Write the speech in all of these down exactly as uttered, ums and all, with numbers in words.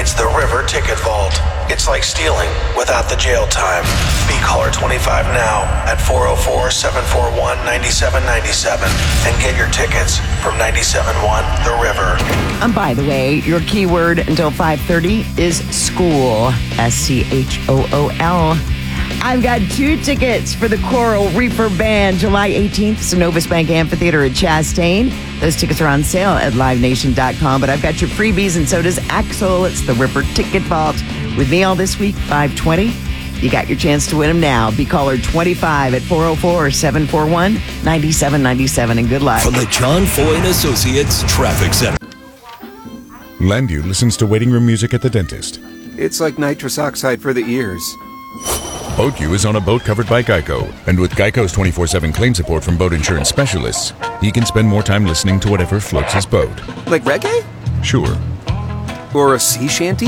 It's the River Ticket Vault. It's like stealing without the jail time. Be caller twenty-five now at four oh four, seven four one, nine seven nine seven and get your tickets from ninety-seven point one The River. And by the way, your keyword until five thirty is school. S C H O O L. I've got two tickets for the Coral Reaper Band, July eighteenth, Synovus Bank Amphitheater at Chastain. Those tickets are on sale at live nation dot com, but I've got your freebies, and so does Axel. It's the River Ticket Vault. With me all this week, five twenty. You got your chance to win them now. Be caller twenty-five at four oh four, seven four one, nine seven nine seven, and good luck. From the John Foy and Associates Traffic Center. Landview listens to waiting room music at the dentist. It's like nitrous oxide for the ears. BoatU is on a boat covered by Geico. And with Geico's twenty-four seven claim support from boat insurance specialists, he can spend more time listening to whatever floats his boat. Like reggae? Sure. Or a sea shanty?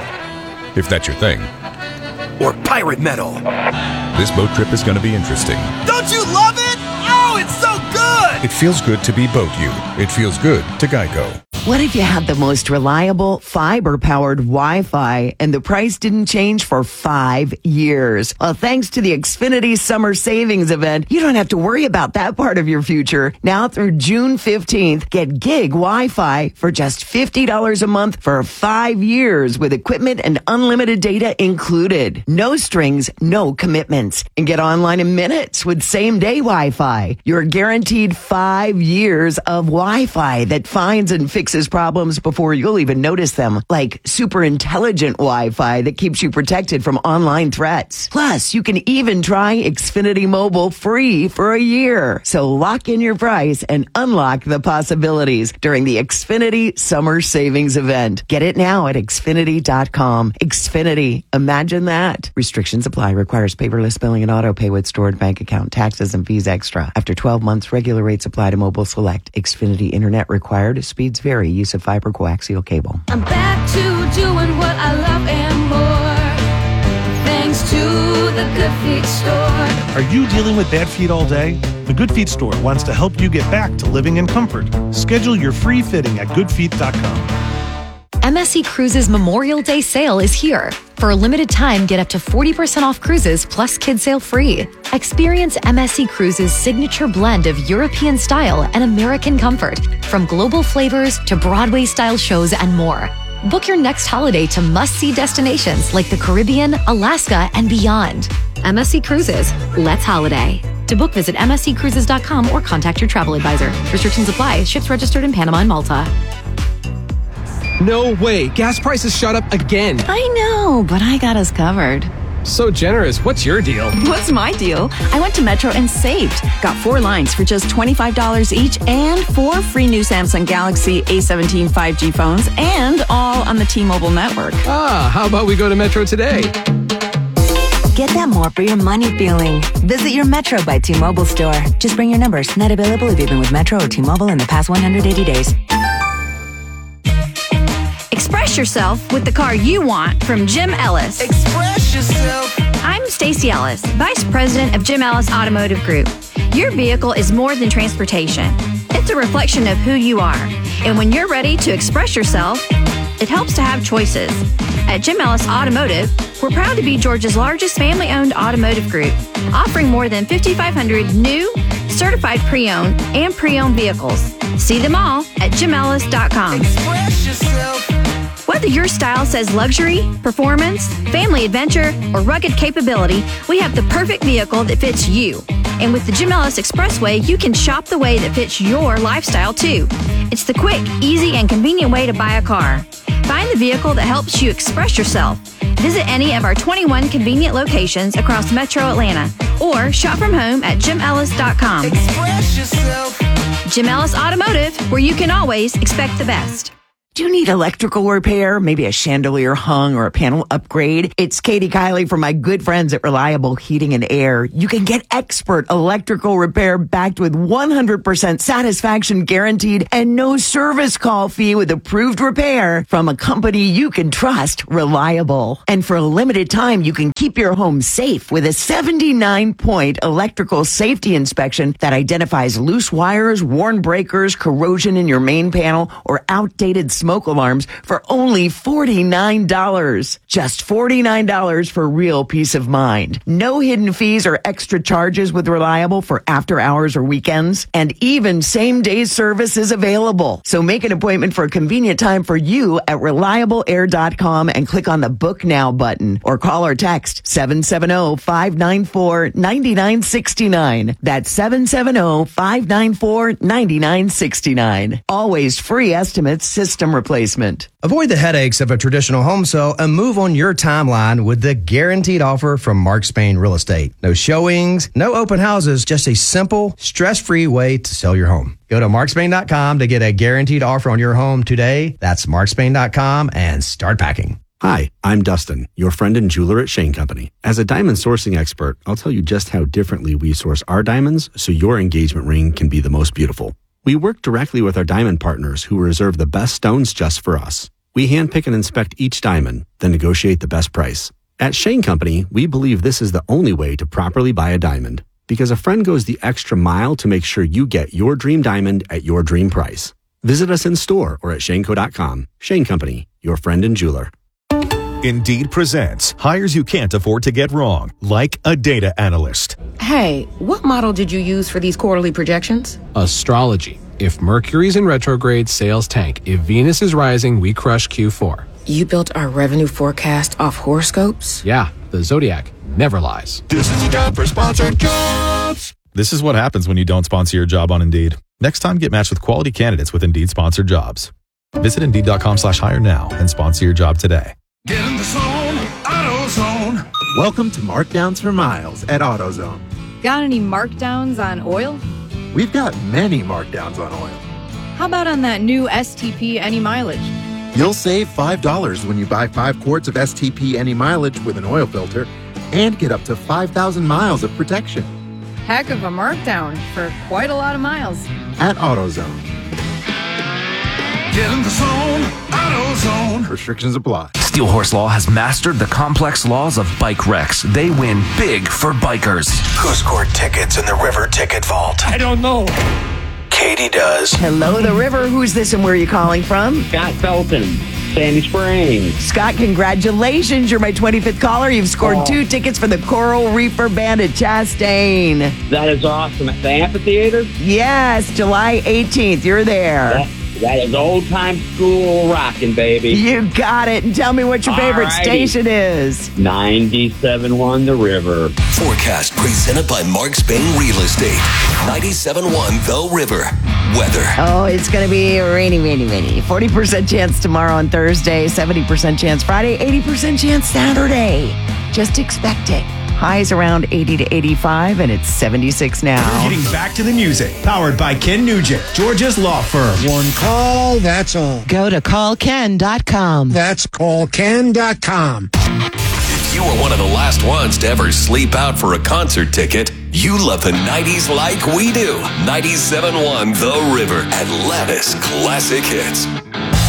If that's your thing. Or pirate metal. This boat trip is going to be interesting. Don't you love it? Oh, it's so good! It feels good to be BoatU. It feels good to Geico. What if you had the most reliable fiber-powered Wi-Fi and the price didn't change for five years? Well, thanks to the Xfinity Summer Savings Event, you don't have to worry about that part of your future. Now through June fifteenth, get gig Wi-Fi for just fifty dollars a month for five years with equipment and unlimited data included. No strings, no commitments. And get online in minutes with same-day Wi-Fi. You're guaranteed five years of Wi-Fi that finds and fixes problems before you'll even notice them, like super intelligent Wi-Fi that keeps you protected from online threats. Plus, you can even try Xfinity Mobile free for a year. So lock in your price and unlock the possibilities during the Xfinity Summer Savings Event. Get it now at Xfinity dot com. Xfinity. Imagine that. Restrictions apply. Requires paperless billing and auto pay with stored bank account, taxes, and fees extra. After twelve months, regular rates apply to Mobile Select. Xfinity Internet required. Speeds vary. Use of fiber coaxial cable. I'm back to doing what I love and more, thanks to the Good Feet Store. Are you dealing with bad feet all day? The Good Feet Store wants to help you get back to living in comfort. Schedule your free fitting at good feet dot com. M S C Cruises Memorial Day sale is here. For a limited time, get up to forty percent off cruises plus kids sail free. Experience M S C Cruises' signature blend of European style and American comfort, from global flavors to Broadway-style shows and more. Book your next holiday to must-see destinations like the Caribbean, Alaska, and beyond. M S C Cruises, let's holiday. To book, visit M S C cruises dot com or contact your travel advisor. Restrictions apply. Ships registered in Panama and Malta. No way. Gas prices shot up again. I know, but I got us covered. So generous. What's your deal? What's my deal? I went to Metro and saved. Got four lines for just twenty-five dollars each and four free new Samsung Galaxy A seventeen five G phones, and all on the T-Mobile network. Ah, how about we go to Metro today? Get that more for your money feeling. Visit your Metro by T-Mobile store. Just bring your numbers. Not available if you've been with Metro or T-Mobile in the past one hundred eighty days. Express yourself with the car you want from Jim Ellis. Express yourself. I'm Stacey Ellis, Vice President of Jim Ellis Automotive Group. Your vehicle is more than transportation. It's a reflection of who you are. And when you're ready to express yourself, it helps to have choices. At Jim Ellis Automotive, we're proud to be Georgia's largest family-owned automotive group, offering more than fifty-five hundred new, certified pre-owned, and pre-owned vehicles. See them all at jim ellis dot com. Express yourself. Whether your style says luxury, performance, family adventure, or rugged capability, we have the perfect vehicle that fits you. And with the Jim Ellis Expressway, you can shop the way that fits your lifestyle too. It's the quick, easy, and convenient way to buy a car. Find the vehicle that helps you express yourself. Visit any of our twenty-one convenient locations across Metro Atlanta or shop from home at jim ellis dot com. Express yourself. Jim Ellis Automotive, where you can always expect the best. Do you need electrical repair? Maybe a chandelier hung or a panel upgrade? It's Katie Kiley from my good friends at Reliable Heating and Air. You can get expert electrical repair backed with one hundred percent satisfaction guaranteed and no service call fee with approved repair from a company you can trust, Reliable. And for a limited time, you can keep your home safe with a seventy-nine point electrical safety inspection that identifies loose wires, worn breakers, corrosion in your main panel, or outdated smoke alarms for only forty-nine dollars. Just forty-nine dollars for real peace of mind. No hidden fees or extra charges with Reliable for after hours or weekends. And even same day service is available. So make an appointment for a convenient time for you at reliable air dot com and click on the Book Now button or call or text seven seven zero, five nine four, nine nine six nine. That's seven seven zero, five nine four, nine nine six nine. Always free estimates, system replacement. Avoid the headaches of a traditional home sale and move on your timeline with the guaranteed offer from Mark Spain Real Estate. No showings, no open houses, just a simple, stress-free way to sell your home. Go to mark spain dot com to get a guaranteed offer on your home today. That's mark spain dot com and start packing. Hi, I'm Dustin, your friend and jeweler at Shane Company. As a diamond sourcing expert, I'll tell you just how differently we source our diamonds so your engagement ring can be the most beautiful. We work directly with our diamond partners who reserve the best stones just for us. We handpick and inspect each diamond, then negotiate the best price. At Shane Company, we believe this is the only way to properly buy a diamond, because a friend goes the extra mile to make sure you get your dream diamond at your dream price. Visit us in store or at shaneco dot com. Shane Company, your friend and jeweler. Indeed presents hires you can't afford to get wrong, like a data analyst. Hey, what model did you use for these quarterly projections? Astrology. If Mercury's in retrograde, sales tank. If Venus is rising, we crush Q four. You built our revenue forecast off horoscopes? Yeah, the Zodiac never lies. This is a job for sponsored jobs. This is what happens when you don't sponsor your job on Indeed. Next time, get matched with quality candidates with Indeed sponsored jobs. Visit Indeed dot com slash hire now and sponsor your job today. Get in the zone, AutoZone. Welcome to Markdowns for Miles at AutoZone. Got any markdowns on oil? We've got many markdowns on oil. How about on that new S T P Any Mileage? You'll save five dollars when you buy five quarts of S T P Any Mileage with an oil filter and get up to five thousand miles of protection. Heck of a markdown for quite a lot of miles. At AutoZone. Get in the zone, AutoZone. Restrictions apply. Steel Horse Law has mastered the complex laws of bike wrecks. They win big for bikers. Who scored tickets in the River Ticket Vault? I don't know. Katie does. Hello, the River. Who's this and where are you calling from? Scott Felton, Sandy Springs. Scott, congratulations. You're my twenty-fifth caller. You've scored oh. two tickets for the Coral Reefer Band at Chastain. That is awesome. At the amphitheater? Yes, July eighteenth. You're there. That, that is old time school rocking, baby. You got it. And tell me what your favorite Alrighty. station is. ninety-seven point one The River. Forecast presented by Mark Spain Real Estate. ninety-seven point one The River. Weather. Oh, it's going to be rainy, rainy, rainy. forty percent chance tomorrow on Thursday, seventy percent chance Friday, eighty percent chance Saturday. Just expect it. Highs around eighty to eighty-five, and it's seventy-six now. We're getting back to the music. Powered by Ken Nugent, Georgia's law firm. One call, that's all. Go to call ken dot com. That's call ken dot com. If you were one of the last ones to ever sleep out for a concert ticket, you love the nineties like we do. ninety-seven point one The River, Atlanta's classic hits.